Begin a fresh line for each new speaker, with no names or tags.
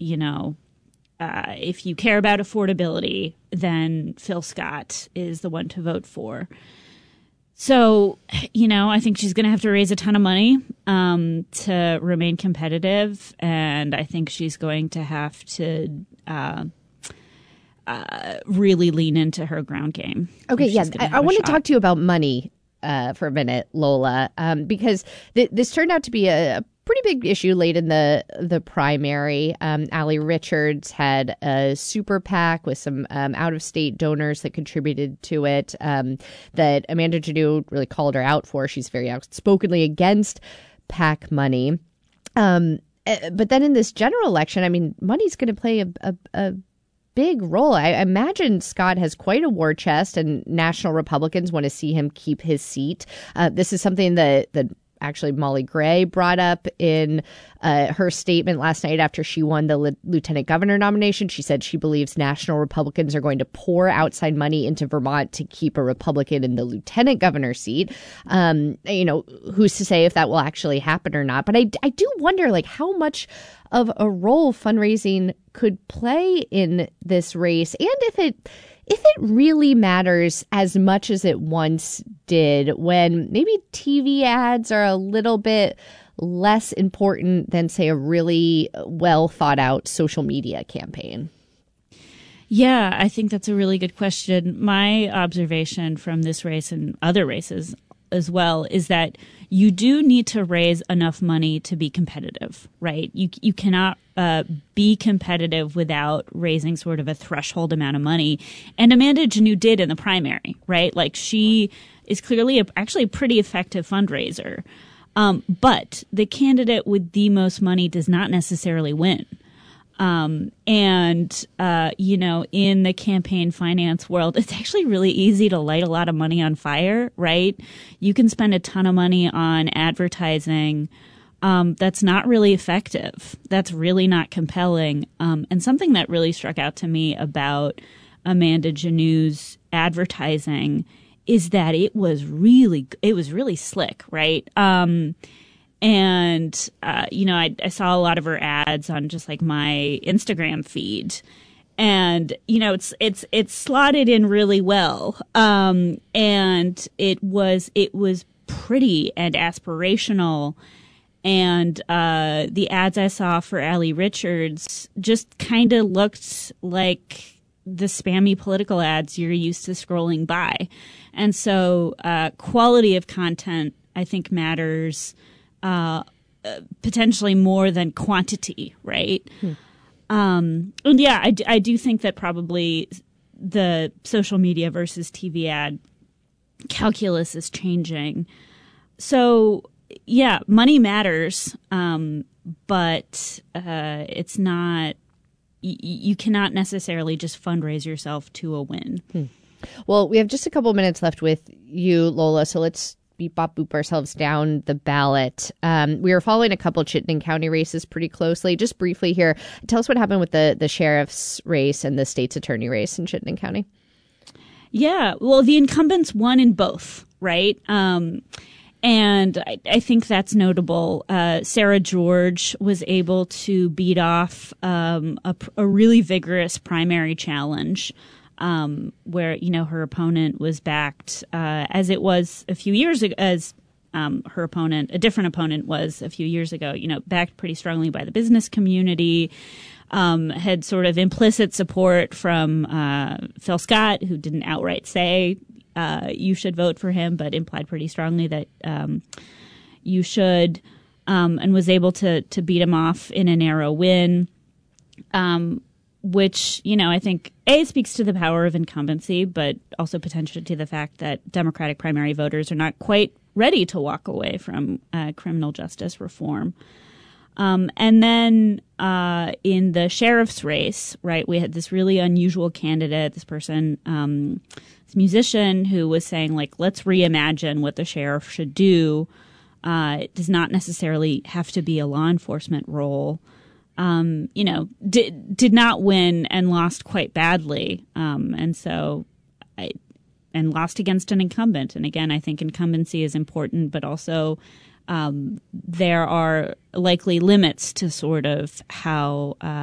if you care about affordability, then Phil Scott is the one to vote for. So, I think she's going to have to raise a ton of money to remain competitive. And I think she's going to have to really lean into her ground game.
Okay, yeah. I want to talk to you about money for a minute, Lola, because this turned out to be a pretty big issue late in the primary. Allie Richards had a super PAC with some out-of-state donors that contributed to it that Amanda Janneau really called her out for. She's very outspokenly against PAC money. But then in this general election, I mean, money's going to play a big role. I imagine Scott has quite a war chest, and national Republicans want to see him keep his seat. This is something that actually Molly Gray brought up in her statement last night after she won the lieutenant governor nomination. She said she believes national Republicans are going to pour outside money into Vermont to keep a Republican in the lieutenant governor seat. Who's to say if that will actually happen or not? But I do wonder, how much of a role fundraising could play in this race, and if it really matters as much as it once did, when maybe TV ads are a little bit less important than, say, a really well thought out social media campaign.
Yeah, I think that's a really good question. My observation from this race and other races as well is that you do need to raise enough money to be competitive, right? You cannot be competitive without raising sort of a threshold amount of money. And Amanda Janneau did in the primary, right? She is clearly actually a pretty effective fundraiser. But the candidate with the most money does not necessarily win. In the campaign finance world, it's actually really easy to light a lot of money on fire, right? You can spend a ton of money on advertising that's not really effective. That's really not compelling. And something that really struck out to me about Amanda Janneau's advertising is that it was really slick, right? I saw a lot of her ads on just my Instagram feed, and it's slotted in really well, and it was pretty and aspirational, and the ads I saw for Allie Richards just kind of looked like the spammy political ads you're used to scrolling by, and so quality of content I think matters. Potentially more than quantity, right? And yeah, I do think that probably the social media versus TV ad calculus is changing. So yeah, money matters, but it's not. You cannot necessarily just fundraise yourself to a win.
Well, we have just a couple minutes left with you, Lola. So let's beep bop boop ourselves down the ballot. We are following a couple Chittenden County races pretty closely. Just briefly here, tell us what happened with the sheriff's race and the state's attorney race in Chittenden County.
Yeah, well, the incumbents won in both, right? And I think that's notable. Sarah George was able to beat off a really vigorous primary challenge. Where, her opponent was backed, as it was a few years ago, as her opponent, a different opponent was a few years ago, backed pretty strongly by the business community, had sort of implicit support from Phil Scott, who didn't outright say you should vote for him, but implied pretty strongly that you should, and was able to beat him off in a narrow win. Which, I think, A, speaks to the power of incumbency, but also potentially to the fact that Democratic primary voters are not quite ready to walk away from criminal justice reform. And then in the sheriff's race, right, we had this really unusual candidate, this person, this musician who was saying, let's reimagine what the sheriff should do. It does not necessarily have to be a law enforcement role. Did not win and lost quite badly. And lost against an incumbent. And again, I think incumbency is important, but also there are likely limits to sort of how